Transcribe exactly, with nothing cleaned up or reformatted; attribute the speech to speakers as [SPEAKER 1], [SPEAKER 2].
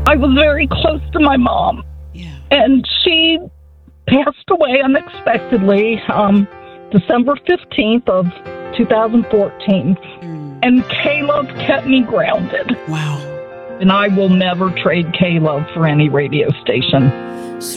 [SPEAKER 1] I was very close to my mom.
[SPEAKER 2] Yeah.
[SPEAKER 1] And she passed away unexpectedly um, December fifteenth of two thousand fourteen. Mm. And K-Love kept me grounded.
[SPEAKER 2] Wow.
[SPEAKER 1] And I will never trade K-Love for any radio station.